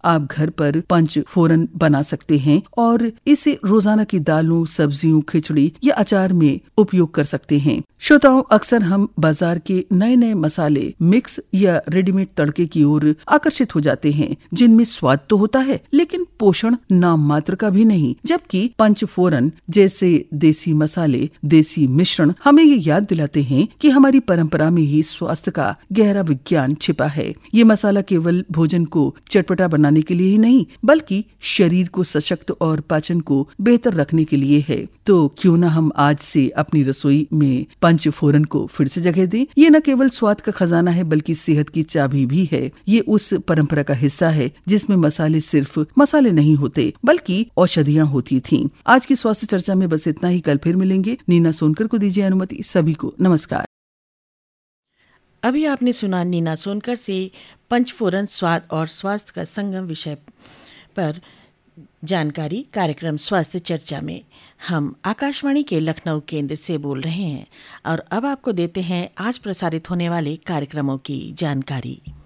आप घर पर पंच फोरन बना सकते हैं और इसे रोजाना की दालों, सब्जियों, खिचड़ी या अचार में उपयोग कर सकते हैं। श्रोताओं, अक्सर हम बाजार के नए नए मसाले, मिक्स या रेडीमेड तड़के की ओर आकर्षित हो जाते हैं, जिनमें स्वाद तो होता है लेकिन पोषण नाम मात्र का भी नहीं। जबकि पंचफोरन जैसे देसी मसाले, देसी मिश्रण हमें ये याद दिलाते हैं कि हमारी परंपरा में ही स्वास्थ्य का गहरा विज्ञान छिपा है। ये मसाला केवल भोजन को चटपटा बनाने के लिए ही नहीं, बल्कि शरीर को सशक्त और पाचन को बेहतर रखने के लिए है। तो क्यों ना हम आज से अपनी रसोई में पंचफोरन को फिर से जगह दें। ये न केवल स्वाद का खजाना है, बल्कि सेहत की चाबी भी है। ये उस परंपरा का हिस्सा है जिसमें मसाले सिर्फ मसाले नहीं होते, बल्कि औषधियाँ होती थीं। आज की स्वास्थ्य चर्चा में बस इतना ही। कल फिर मिलेंगे। नीना सोनकर को दीजिए अनुमति। सभी को नमस्कार। अभी आपने सुना नीना सोनकर से पंचफोरन, स्वाद और स्वास्थ्य का संगम विषय पर जानकारी। कार्यक्रम स्वास्थ्य चर्चा में हम आकाशवाणी के लखनऊ केंद्र से बोल रहे हैं और अब आपको देते हैं आज प्रसारित होने वाले कार्यक्रमों की जानकारी।